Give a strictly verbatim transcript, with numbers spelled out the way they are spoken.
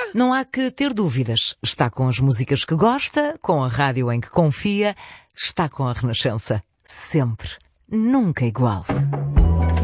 Não há que ter dúvidas. Está com as músicas que gosta, com a rádio em que confia, está com a Renascença. Sempre. Nunca igual.